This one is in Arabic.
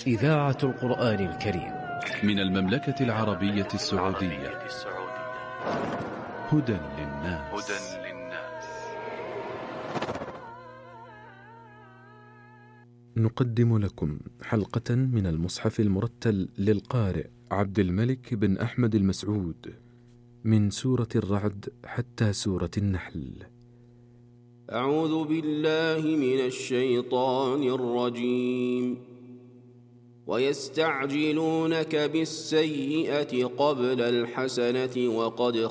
إذاعة القرآن الكريم من المملكة العربية السعودية. هدى للناس. نقدم لكم حلقة من المصحف المرتل للقارئ عبد الملك بن أحمد المسعود من سورة الرعد حتى سورة النحل. أعوذ بالله من الشيطان الرجيم. ويستعجلونك بالسيئة قبل الحسنة وقد